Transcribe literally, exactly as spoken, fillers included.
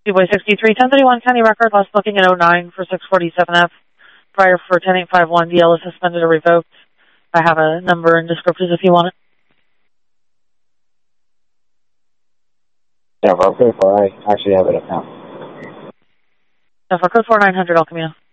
Boy sixty-three, ten thirty-one County Record, last booking at oh nine for six forty-seven F. Prior for ten eight five one, D L is suspended or revoked. I have a number and descriptors if you want it. Yeah, for code four, I actually have it up now. Yeah, for code four nine hundred, El Camino.